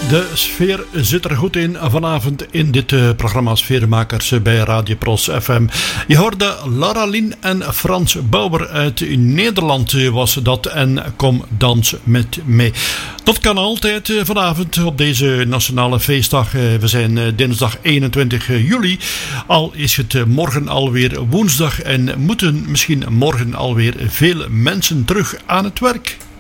De sfeer zit er goed in vanavond in dit programma Sfeermakers bij Radio Pros FM. Je hoorde Lara Lien en Frans Bauer uit Nederland was dat en Kom dans met mij. Dat kan altijd vanavond op deze nationale feestdag. We zijn dinsdag 21 juli. Al is het morgen alweer woensdag en moeten misschien morgen alweer veel mensen terug aan het werk.